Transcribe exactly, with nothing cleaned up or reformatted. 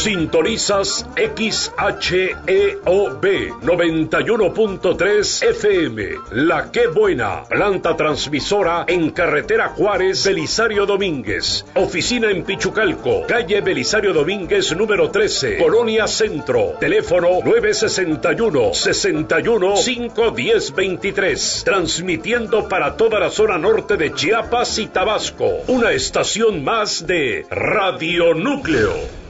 Sintonizas X H E O B noventa y uno punto tres F M. La Qué Buena, planta transmisora en carretera Juárez, Belisario Domínguez. Oficina en Pichucalco, calle Belisario Domínguez número trece, Colonia Centro. Teléfono nueve sesenta y uno, sesenta y uno, cinco diez veintitrés. Transmitiendo para toda la zona norte de Chiapas y Tabasco. Una estación más de Radio Núcleo.